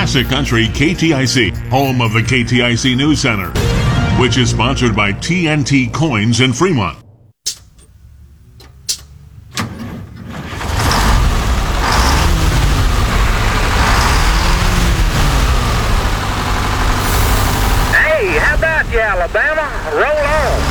Classic Country KTIC, home of the KTIC News Center, which is sponsored by TNT Coins in Fremont. Hey, how about you, Alabama? Roll on.